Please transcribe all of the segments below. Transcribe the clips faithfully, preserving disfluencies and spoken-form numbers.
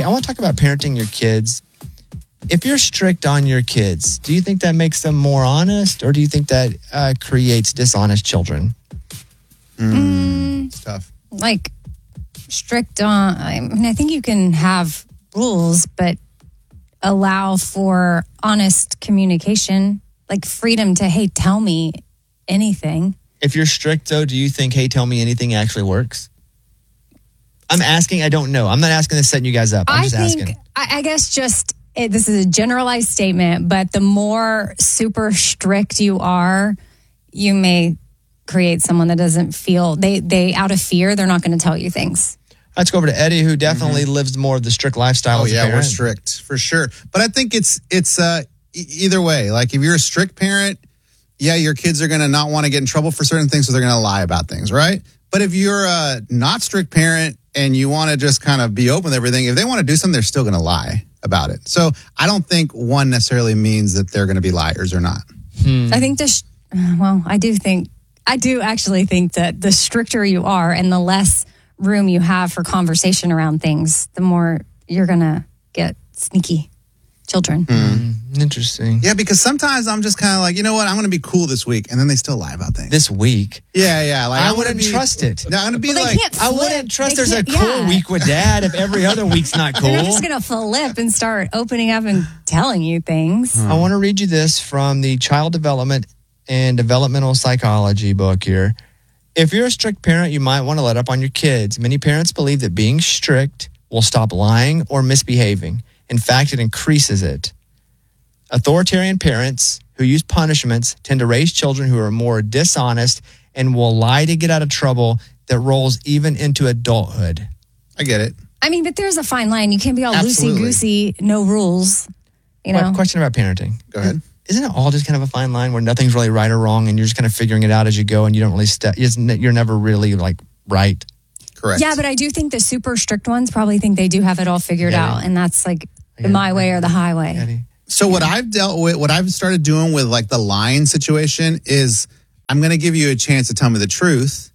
Okay, I want to talk about parenting your kids. If you're strict on your kids, do you think that makes them more honest, or do you think that uh, creates dishonest children? Mm, it's tough. Like, strict on, I mean, I think you can have rules, but allow for honest communication, like freedom to, hey, tell me anything. If you're strict, though, do you think, hey, tell me anything actually works? I'm asking, I don't know. I'm not asking to set you guys up. I'm I just think, asking. I, I guess just, it, this is a generalized statement, but the more super strict you are, you may create someone that doesn't feel, they, they out of fear, they're not going to tell you things. Let's go over to Eddie, who definitely mm-hmm. lives more of the strict lifestyle. Oh, as a yeah, parent. we're strict for sure. But I think it's it's uh, e- either way. Like if you're a strict parent, yeah, your kids are going to not want to get in trouble for certain things, so they're going to lie about things, right? But if you're a not strict parent and you want to just kind of be open with everything, if they want to do something, they're still going to lie about it. So I don't think one necessarily means that they're going to be liars or not. Hmm. I think this, well, I do think, I do actually think that the stricter you are and the less room you have for conversation around things, the more you're going to get sneaky children. Mm, interesting. Yeah, because sometimes I'm just kind of like, you know what, I'm going to be cool this week, and then they still lie about things. This week? Yeah, yeah. Like I wouldn't be, trust it. No, I'm going to be well, like, I wouldn't trust They there's a can't- cool yeah. week with dad if every other week's not cool. They're just going to flip and start opening up and telling you things. I want to read you this from the Child Development and Developmental Psychology book here. If you're a strict parent, you might want to let up on your kids. Many parents believe that being strict will stop lying or misbehaving. In fact, it increases it. Authoritarian parents who use punishments tend to raise children who are more dishonest and will lie to get out of trouble that rolls even into adulthood. I get it. I mean, but there's a fine line. You can't be all Absolutely. loosey-goosey, no rules. You know? What, question about parenting. Go ahead. Isn't it all just kind of a fine line where nothing's really right or wrong and you're just kind of figuring it out as you go and you don't really, st- you're never really like right? Correct. Yeah, but I do think the super strict ones probably think they do have it all figured Yeah. out. And that's like Yeah. my way or the highway. Eddie? So what I've dealt with, what I've started doing with like the lying situation is I'm going to give you a chance to tell me the truth.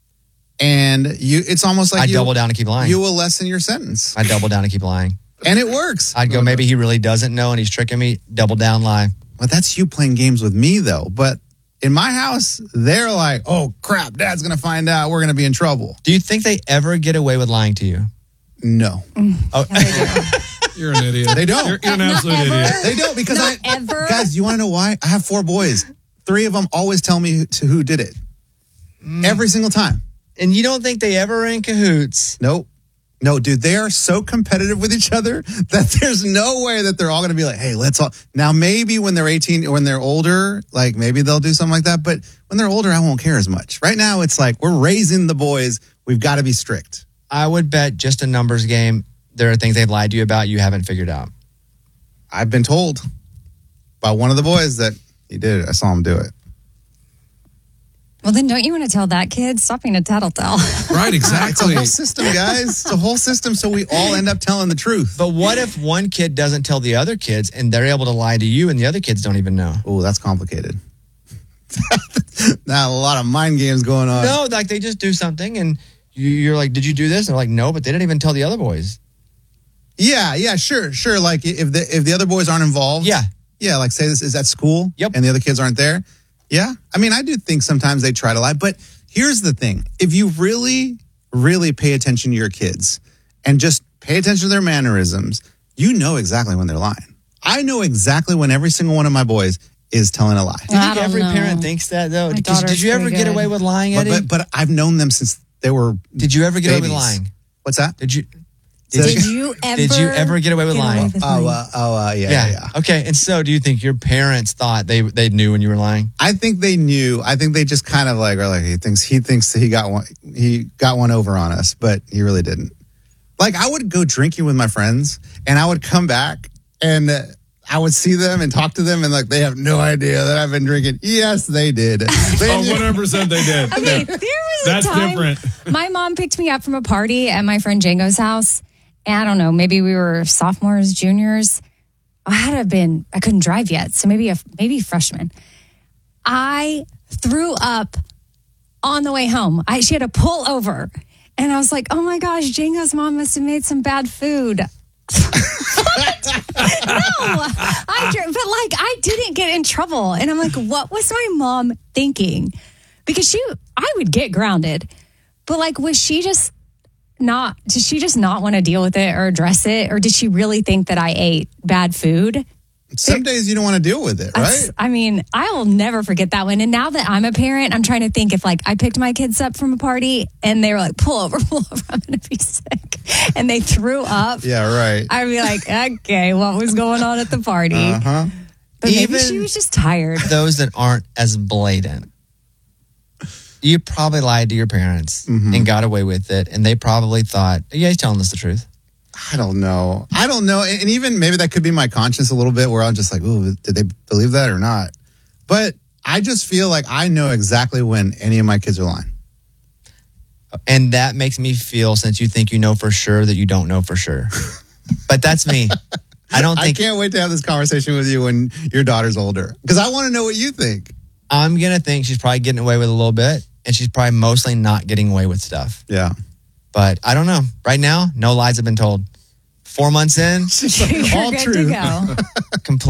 And you, it's almost like I you, double down and keep lying. you will lessen your sentence. I double down and keep lying. And it works. I'd go, maybe he really doesn't know and he's tricking me. Double down, lie. Well, that's you playing games with me though. But in my house, they're like, oh crap, dad's going to find out. We're going to be in trouble. Do you think they ever get away with lying to you? No. Oh. You're an idiot. They don't. You're, you're an Not absolute ever. idiot. They don't because Not I, ever. guys, you want to know why? I have four boys. Three of them always tell me who, to who did it. Mm. Every single time. And you don't think they ever are in cahoots? Nope. No, dude, they are so competitive with each other that there's no way that they're all going to be like, hey, let's all. Now, maybe when they're eighteen or when they're older, like maybe they'll do something like that. But when they're older, I won't care as much. Right now, it's like we're raising the boys. We've got to be strict. I would bet just a numbers game. There are things they've lied to you about you haven't figured out. I've been told by one of the boys that he did it. I saw him do it. Well, then don't you want to tell that kid? Stop being a tattletale. Right, It's a exactly. whole system, guys. It's a whole system, so we all end up telling the truth. But what if one kid doesn't tell the other kids and they're able to lie to you and the other kids don't even know? Oh, that's complicated. Now, a lot of mind games going on. No, like they just do something and you, you're like, did you do this? And they're like, no, but they didn't even tell the other boys. Yeah, yeah, sure, sure. Like if the if the other boys aren't involved. Yeah. Yeah, like say this is at school. Yep. And the other kids aren't there. Yeah. I mean, I do think sometimes they try to lie, but here's the thing. If you really, really pay attention to your kids and just pay attention to their mannerisms, you know exactly when they're lying. I know exactly when every single one of my boys is telling a lie. Do you I think don't every know. parent thinks that though? My Did, daughter's did you ever pretty get good. away with lying, But, Eddie? but but I've known them since they were did you ever get away with babies. lying? What's that? Did you? Did you ever? Did you ever get away with get away lying? with Oh, lying? uh, oh, uh, yeah, yeah, yeah. Okay. And so, do you think your parents thought they they knew when you were lying? I think they knew. I think they just kind of like are like he thinks he thinks that he got one he got one over on us, but he really didn't. Like I would go drinking with my friends, and I would come back, and uh, I would see them and talk to them, and like they have no idea that I've been drinking. Yes, they did. They Oh, knew- one hundred percent they did. Okay, there was That's a time different. my mom picked me up from a party at my friend Django's house. And I don't know, maybe we were sophomores, juniors. I had to have been, I couldn't drive yet. So maybe a maybe freshman. I threw up on the way home. I, she had to pull over. And I was like, oh my gosh, Django's mom must have made some bad food. No, I dr- but like I didn't get in trouble, and I'm like, what was my mom thinking? Because she, I would get grounded, but like, was she just not? Did she just not want to deal with it or address it, or did she really think that I ate bad food? Some days you don't want to deal with it, right? I mean, I will never forget that one. And now that I'm a parent, I'm trying to think if like I picked my kids up from a party and they were like, pull over, pull over, I'm going to be sick. And they threw up. Yeah, right. I'd be like, okay, what was going on at the party? Uh-huh. But maybe Even she was just tired. Those that aren't as blatant, you probably lied to your parents Mm-hmm. and got away with it. And they probably thought, yeah, he's telling us the truth. I don't know. I don't know. And even maybe that could be my conscience a little bit where I'm just like, ooh, did they believe that or not? But I just feel like I know exactly when any of my kids are lying. And that makes me feel, since you think you know for sure, that you don't know for sure. But that's me. I don't I think can't wait to have this conversation with you when your daughter's older because I want to know what you think. I'm going to think she's probably getting away with a little bit, and she's probably mostly not getting away with stuff. Yeah. But I don't know. Right now, no lies have been told. Four months in, You're all good truth. to go. complete.